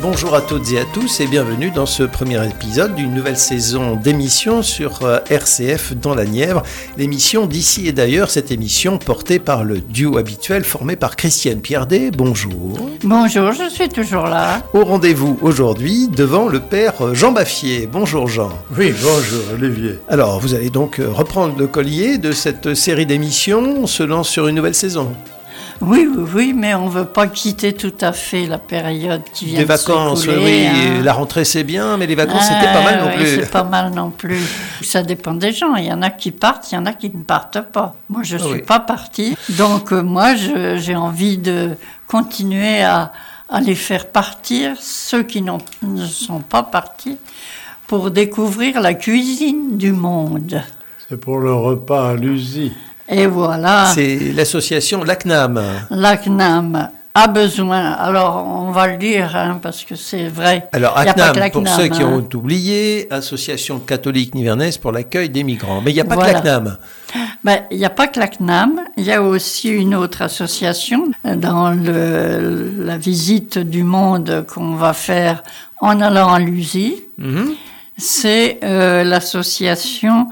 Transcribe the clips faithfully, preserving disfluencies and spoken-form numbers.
Bonjour à toutes et à tous et bienvenue dans ce premier épisode d'une nouvelle saison d'émissions sur R C F dans la Nièvre. L'émission d'ici et d'ailleurs, cette émission portée par le duo habituel formé par Christiane Piardet. Bonjour. Bonjour, je suis toujours là. Au rendez-vous aujourd'hui devant le père Jean Baffier. Bonjour Jean. Oui, bonjour Olivier. Alors, vous allez donc reprendre le collier de cette série d'émissions. On se lance sur une nouvelle saison. Oui, oui, oui, mais on ne veut pas quitter tout à fait la période qui vient des de vacances, s'écouler. oui, Hein. La rentrée c'est bien, mais les vacances Ah, c'était pas mal non oui, plus. c'est pas mal non plus. Ça dépend des gens. Il y en a qui partent, il y en a qui ne partent pas. Moi, je ne suis oui. pas partie. Donc, euh, moi, je, j'ai envie de continuer à, à les faire partir, ceux qui n'ont, ne sont pas partis, pour découvrir la cuisine du monde. C'est pour le repas à l'U S I. Et voilà. C'est l'association L A C N A M. L'A C N A M a besoin, alors on va le dire, hein, parce que c'est vrai. Alors Il y a pas que A C N A M, pour l'A C N A M, ceux qui hein. ont oublié, Association catholique nivernaise pour l'accueil des migrants. Mais il n'y a pas Voilà. que l'A C N A M. Ben, il n'y a pas que l'A C N A M, il y a aussi une autre association dans le, la visite du monde qu'on va faire en allant à l'U S I. Mhm. C'est euh, l'association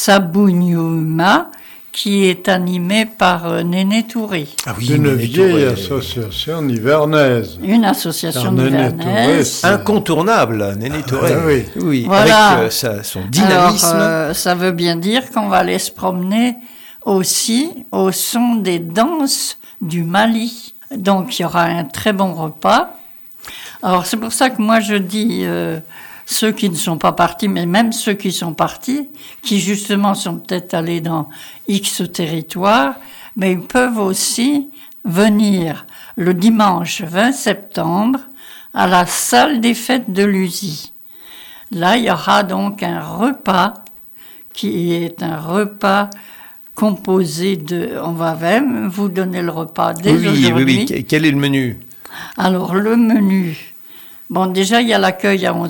Sabunyuma, qui est animée par euh, Néné Touré. Ah oui, Une Néné vieille Touré. association nivernaise. Une association Car Néné nivernaise. Touré, Incontournable, Néné Touré. Ah oui. Oui, Voilà. avec euh, sa- son dynamisme. Alors, euh, ça veut bien dire qu'on va aller se promener aussi au son des danses du Mali. Donc, il y aura un très bon repas. Alors, c'est pour ça que moi, je dis, euh, ceux qui ne sont pas partis, mais même ceux qui sont partis, qui justement sont peut-être allés dans X territoire, mais ils peuvent aussi venir le dimanche vingt septembre à la salle des fêtes de l'U S I. Là, il y aura donc un repas qui est un repas composé de... On va même vous donner le repas dès oui, oui, aujourd'hui. oui. Quel est le menu? Alors, le menu... Bon, déjà, il y a l'accueil à onze